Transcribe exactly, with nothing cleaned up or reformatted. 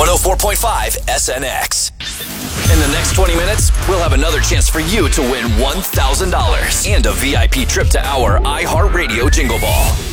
oh four point five S N X. In the next twenty minutes, we'll have another chance for you to win one thousand dollars and a V I P trip to our iHeartRadio Jingle Ball.